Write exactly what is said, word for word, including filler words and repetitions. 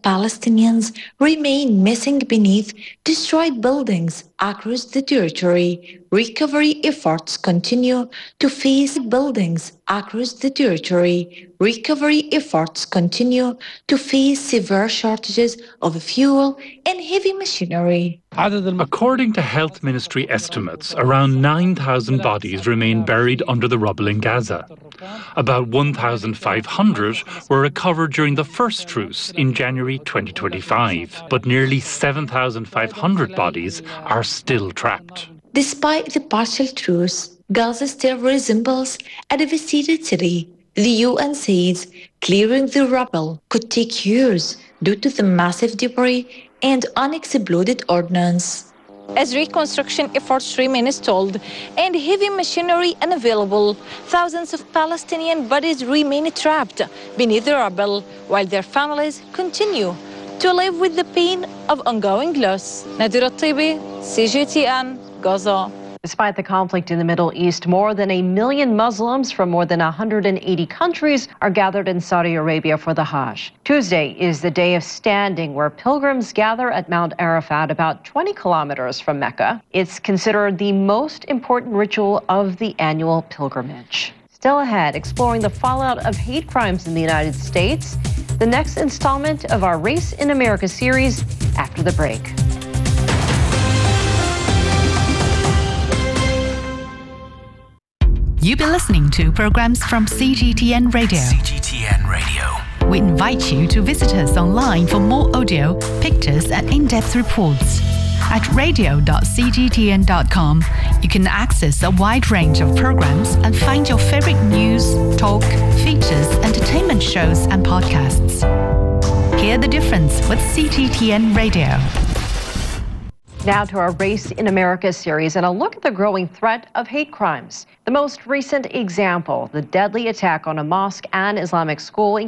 Palestinians remain missing beneath destroyed buildings across the territory. Recovery efforts continue to face buildings across the territory. Recovery efforts continue to face severe shortages of fuel and heavy machinery. According to Health Ministry estimates, around nine thousand bodies remain buried under the rubble in Gaza. About one thousand five hundred were recovered during the first truce in January twenty twenty-five, but nearly seven thousand five hundred bodies are still trapped. Despite the partial truce, Gaza still resembles a devastated city. The U N says clearing the rubble could take years due to the massive debris and unexploded ordnance. As reconstruction efforts remain stalled and heavy machinery unavailable, thousands of Palestinian bodies remain trapped beneath the rubble while their families continue to live with the pain of ongoing loss. Nadira Tibi, C G T N, Gaza. Despite the conflict in the Middle East, more than a million Muslims from more than one hundred eighty countries are gathered in Saudi Arabia for the Hajj. Tuesday is the day of standing, where pilgrims gather at Mount Arafat, about twenty kilometers from Mecca. It's considered the most important ritual of the annual pilgrimage. Still ahead, exploring the fallout of hate crimes in the United States, the next installment of our Race in America series after the break. You've been listening to programs from C G T N Radio. C G T N Radio. We invite you to visit us online for more audio, pictures, and in-depth reports. At radio dot c g t n dot com, you can access a wide range of programs and find your favorite news, talk, features, entertainment shows, and podcasts. Hear the difference with C G T N Radio. Now to our Race in America series and a look at the growing threat of hate crimes. The most recent example, the deadly attack on a mosque and Islamic school